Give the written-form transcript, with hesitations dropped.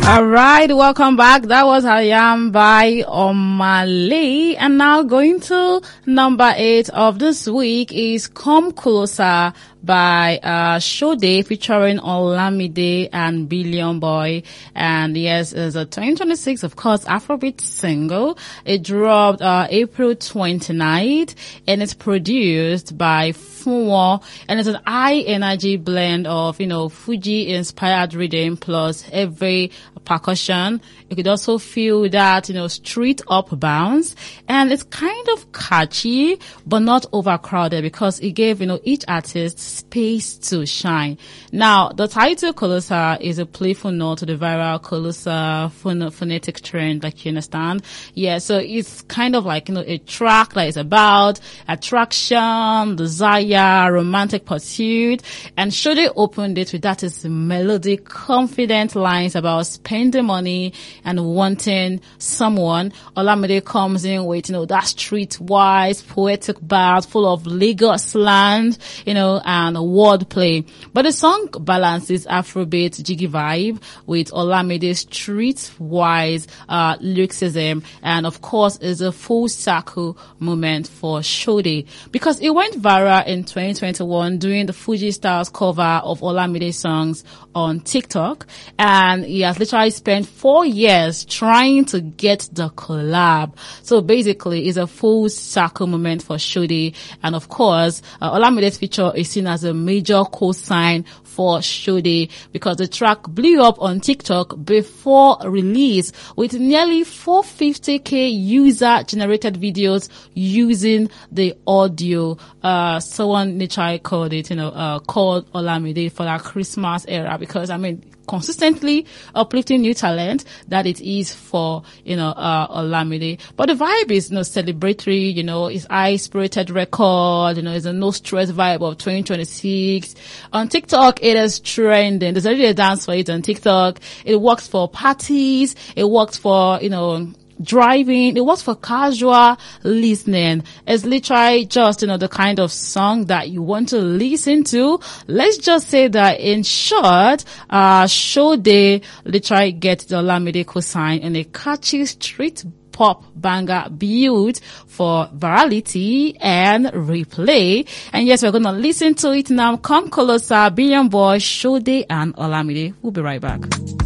All right, welcome back. That was I Am by Omale. And now going to number 8 of this week is Come Closer by Sade featuring Olamide and Billion Boy. And yes, it's a 2026, of course, Afrobeat single. It dropped April 29th and it's produced by Funwo, and it's an high energy blend of, Fuji inspired rhythm plus every percussion. You could also feel that, street up bounce, and it's kind of catchy, but not overcrowded because it gave, each artist space to shine. Now, the title Colossal is a playful note to the viral Colossal phonetic trend, like you understand. Yeah, so it's kind of like, a track that is about attraction, desire, romantic pursuit, and Sade opened it with that is melodic, confident lines about spending money and wanting someone. Olamide comes in with, that streetwise, poetic bars full of Lagos slang, and wordplay. But the song balances Afrobeat jiggy vibe with Olamide's streetwise lyricism, and of course is a full circle moment for Sade because it went viral in 2021 doing the Fuji Stars cover of Olamide's songs on TikTok, and he has literally spent 4 years trying to get the collab. So basically it's a full circle moment for Sade, and of course Olamide's feature is seen as a major co-sign for Sade because the track blew up on TikTok before release with nearly 450k user generated videos using the audio. Someone literally called it, called Olamide for that Christmas era because consistently uplifting new talent that it is for, Olamide. But the vibe is, celebratory, it's high-spirited record, it's a no-stress vibe of 2026. On TikTok, it is trending. There's already a dance for it on TikTok. It works for parties. It works for, driving. It works for casual listening. It's literally just, the kind of song that you want to listen to. Let's just say that in short, Sade literally gets the Olamide cosign in a catchy street pop banger built for virality and replay. And yes, we're going to listen to it now. Come Closer, Billion Boy, Sade and Olamide. We'll be right back.